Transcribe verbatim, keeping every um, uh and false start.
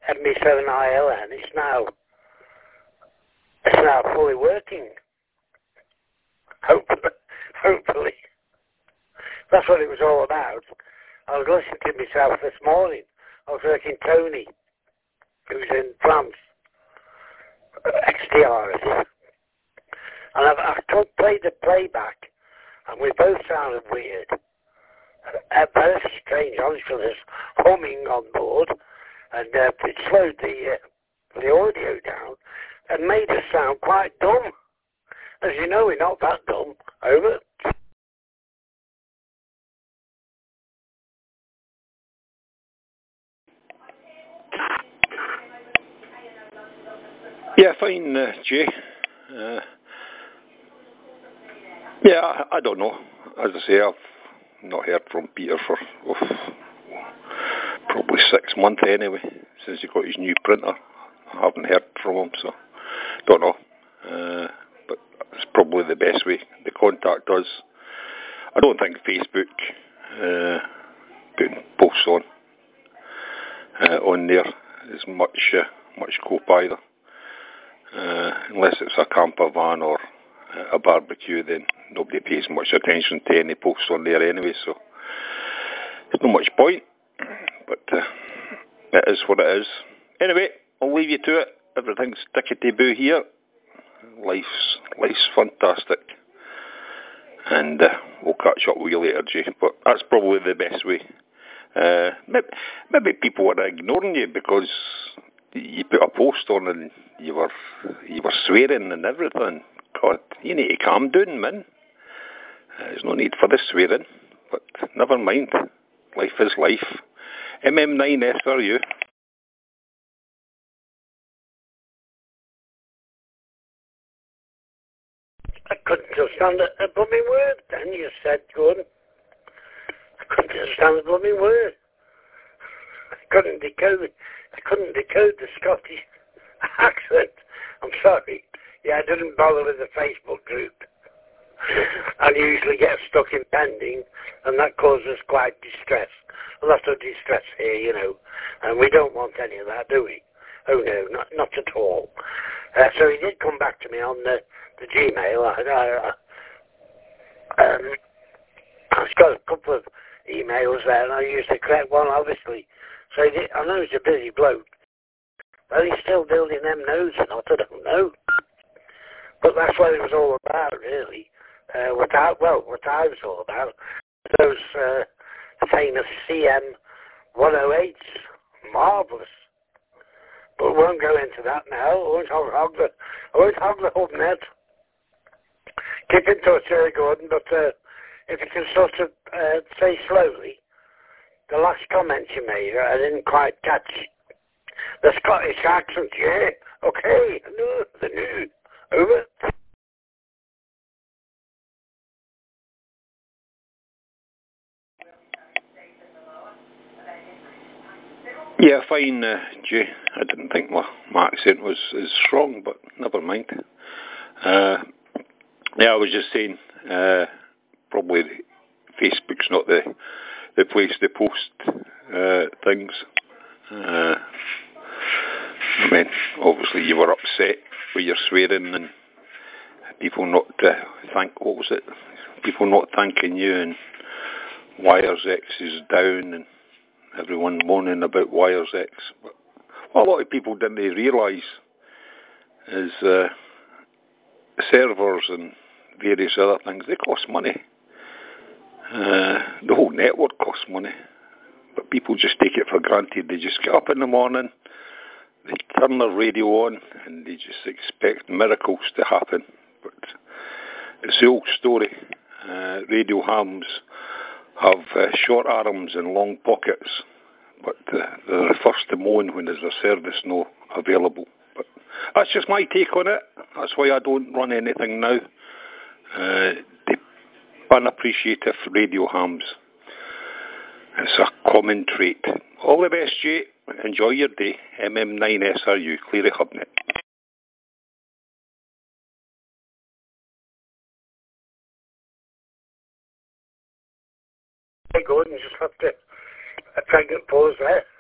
M B seven I L N. It's now, it's now fully working. Hopefully, hopefully. That's what it was all about. I was listening to myself this morning. I was working Tony, who's in France, X T R, is it? And I've, I've played the playback, and we both sounded weird. Uh, very strange, honestly. There's humming on board, and uh, it slowed the uh, the audio down and made us sound quite dumb. As you know, we're not that dumb. Over. Yeah, fine, uh, Jay. Uh, yeah, I, I don't know. As I say, I've not heard from Peter for oh, probably six months anyway, since he got his new printer. I haven't heard from him, so don't know. Uh, but it's probably the best way to contact us. I don't think Facebook uh, putting posts on uh, on there is much uh, much scope either. Uh, unless it's a camper van or uh, a barbecue, then nobody pays much attention to any posts on there anyway, so there's not much point, but uh, it is what it is. Anyway, I'll leave you to it. Everything's tickety-boo here. Life's, life's fantastic. And uh, we'll catch up with you later, Jay, but that's probably the best way. Uh, maybe, maybe people were ignoring you because you put a post on and you were you were swearing and everything. God, you need to calm down, man. Uh, there's no need for the swearing, but never mind. Life is life. M M nine S R U. I couldn't understand a, a blooming word then you said, Gordon. I couldn't understand a blooming word. I couldn't decode I couldn't decode the Scottish accent. I'm sorry. Yeah, I didn't bother with the Facebook group. I usually get stuck in pending, and that causes quite distress. A lot of distress here, you know. And we don't want any of that, do we? Oh no, not not at all. Uh, so he did come back to me on the, the Gmail. I, I, I, um, I've got a couple of emails there, and I used the correct one, obviously. So he did, I know he's a busy bloke. Well, he's still building them nodes or not, I don't know. But that's what it was all about, really. Uh, what I, well, what I was all about. Those uh, famous C M one oh eights, marvellous. But we won't go into that now. I won't hog, hog the, I won't hog the hub net. Keep in touch, uh, Gordon, but uh, if you can sort of uh, say slowly, the last comment you made, I didn't quite catch. The Scottish accent, yeah. Okay, no, the new. Over. Yeah, fine, uh, Jay. I didn't think my, my accent was as strong, but never mind. Uh, yeah, I was just saying, uh, probably Facebook's not the the place to post uh, things. Uh, I mean, obviously you were upset with your swearing and people not uh, thank what was it? People not thanking you, and WiresX is down, and everyone moaning about WiresX. But what a lot of people didn't realise is uh, servers and various other things, they cost money. Uh, the whole network costs money, but people just take it for granted. They just get up in the morning, they turn their radio on, and they just expect miracles to happen. But it's the old story. Uh, radio hams have uh, short arms and long pockets, but uh, they're the first to moan when there's a service not available. But that's just my take on it. That's why I don't run anything now. Uh, the unappreciative radio hams. It's a common trait. All the best, Jay. Enjoy your day. M M nine S R U, Cleary Hubnet. Hey, Gordon, just left a, a pregnant pause there.